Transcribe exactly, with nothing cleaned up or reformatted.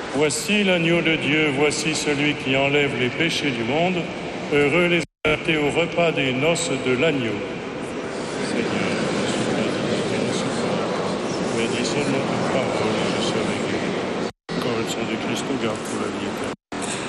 Voici l'agneau de Dieu, voici celui qui enlève les péchés du monde. Heureux les invités au repas des noces de l'agneau. Seigneur, ne suis pas digne de recevoir, mais dis seulement ta parole.